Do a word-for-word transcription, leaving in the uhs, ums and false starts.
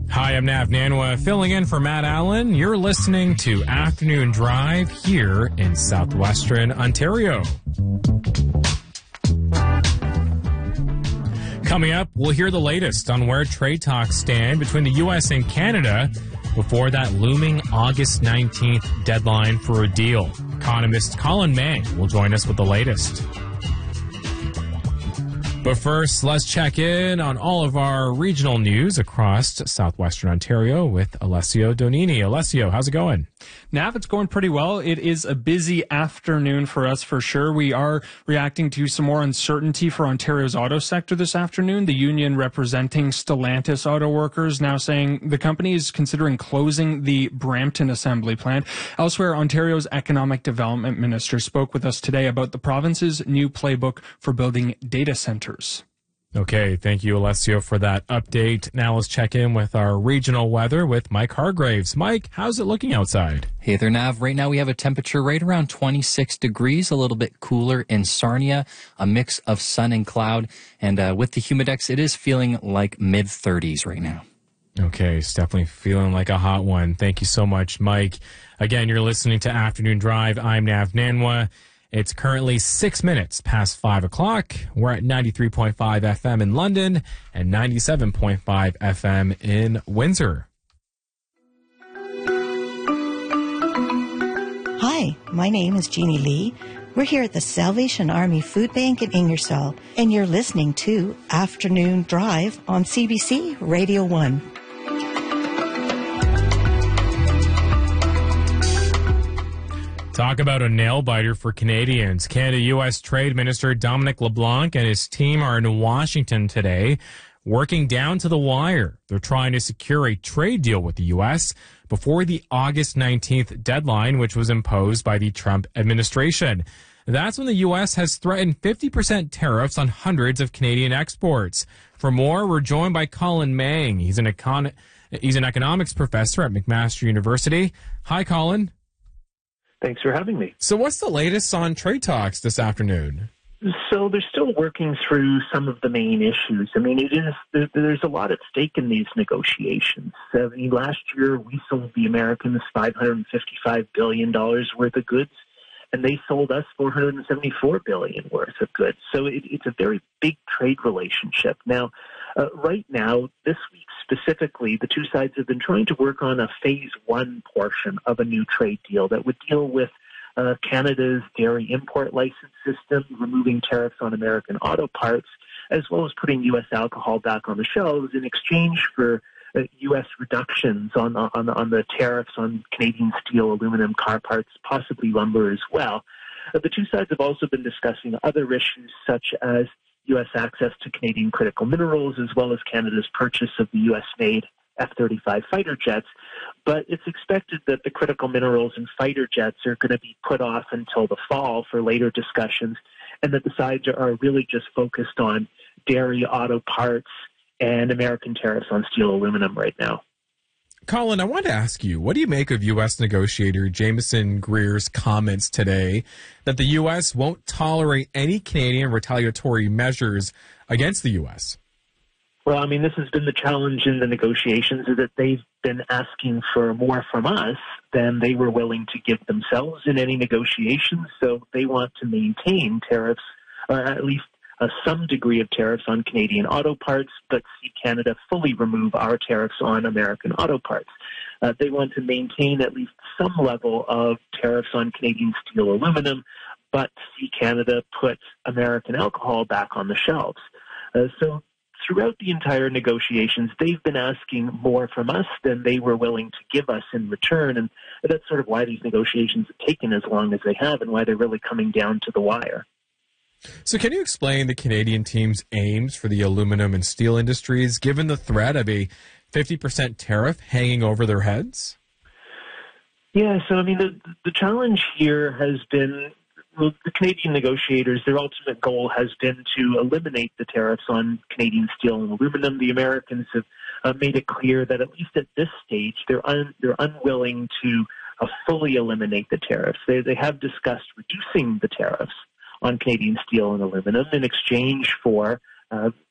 Hi, I'm Nav Nanwa, filling in for Matt Allen. You're listening to Afternoon Drive here in southwestern Ontario. Coming up, we'll hear the latest on where trade talks stand between the U S and Canada before that looming August nineteenth deadline for a deal. Economist Colin Mang will join us with the latest. But first, let's check in on all of our regional news across southwestern Ontario with Alessio Donini. Alessio, how's it going? Nav, it's going pretty well. It is a busy afternoon for us for sure. We are reacting to some more uncertainty for Ontario's auto sector this afternoon. The union representing Stellantis auto workers now saying the company is considering closing the Brampton assembly plant. Elsewhere, Ontario's economic development minister spoke with us today about the province's new playbook for building data centers. Okay, thank you, Alessio, for that update. Now let's check in with our regional weather with Mike Hargraves. Mike, how's it looking outside? Hey there, Nav. Right now we have a temperature right around twenty-six degrees, a little bit cooler in Sarnia, a mix of sun and cloud. And uh, with the humidex, it is feeling like mid thirties right now. Okay, it's definitely feeling like a hot one. Thank you so much, Mike. Again, you're listening to Afternoon Drive. I'm Nav Nanwa. It's currently six minutes past five o'clock. We're at ninety-three point five F M in London and ninety-seven point five F M in Windsor. Hi, my name is Jeannie Lee. We're here at the Salvation Army Food Bank in Ingersoll, and you're listening to Afternoon Drive on C B C Radio one. Talk about a nail-biter for Canadians. Canada-U S Trade Minister Dominic LeBlanc and his team are in Washington today, working down to the wire. They're trying to secure a trade deal with the U S before the August nineteenth deadline, which was imposed by the Trump administration. That's when the U S has threatened fifty percent tariffs on hundreds of Canadian exports. For more, we're joined by Colin Mang. He's an, econ- he's an economics professor at McMaster University. Hi, Colin. Thanks for having me. So what's the latest on trade talks this afternoon? So they're still working through some of the main issues. I mean, it is there, there's a lot at stake in these negotiations. I mean, last year we sold the Americans five hundred fifty-five billion dollars worth of goods, and they sold us four hundred seventy-four billion dollars worth of goods. So it, it's a very big trade relationship. Now, uh, right now, this week specifically, the two sides have been trying to work on a phase one portion of a new trade deal that would deal with uh, Canada's dairy import license system, removing tariffs on American auto parts, as well as putting U S alcohol back on the shelves in exchange for uh, U S reductions on, on, on the tariffs on Canadian steel, aluminum, car parts, possibly lumber as well. Uh, the two sides have also been discussing other issues such as U S access to Canadian critical minerals, as well as Canada's purchase of the U S-made F thirty-five fighter jets. But it's expected that the critical minerals and fighter jets are going to be put off until the fall for later discussions, and that the sides are really just focused on dairy, auto parts, and American tariffs on steel, aluminum right now. Colin, I want to ask you, what do you make of U S negotiator Jameson Greer's comments today that the U S won't tolerate any Canadian retaliatory measures against the U S? Well, I mean, this has been the challenge in the negotiations, is that they've been asking for more from us than they were willing to give themselves in any negotiations. So they want to maintain tariffs, or at least Uh, some degree of tariffs on Canadian auto parts, but see Canada fully remove our tariffs on American auto parts. Uh, they want to maintain at least some level of tariffs on Canadian steel, aluminum, but see Canada put American alcohol back on the shelves. Uh, so throughout the entire negotiations, they've been asking more from us than they were willing to give us in return, and that's sort of why these negotiations have taken as long as they have and why they're really coming down to the wire. So can you explain the Canadian team's aims for the aluminum and steel industries, given the threat of a fifty percent tariff hanging over their heads? Yeah, so I mean, the, the challenge here has been, well, the Canadian negotiators, their ultimate goal has been to eliminate the tariffs on Canadian steel and aluminum. The Americans have uh, made it clear that at least at this stage, they're, un, they're unwilling to uh, fully eliminate the tariffs. They, they have discussed reducing the tariffs on Canadian steel and aluminum in exchange for uh,